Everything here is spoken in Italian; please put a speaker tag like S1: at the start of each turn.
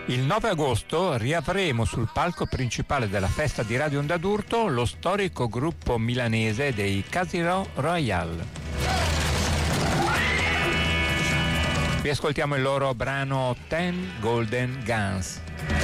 S1: Il 9 agosto riavremo sul palco principale della festa di Radio Onda d'Urto lo storico gruppo milanese dei Casino Royale. Vi ascoltiamo il loro brano 10 Golden Guns.